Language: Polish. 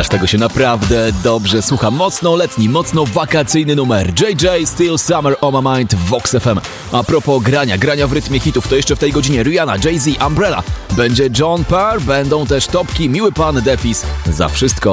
Aż tego się naprawdę dobrze słucha. Mocno letni, mocno wakacyjny numer. JJ, Still Summer on My Mind w Vox FM. A propos grania w rytmie hitów, to jeszcze w tej godzinie Rihanna, Jay-Z, Umbrella. Będzie John Parr, będą też topki, Miły Pan, Defis. Za wszystko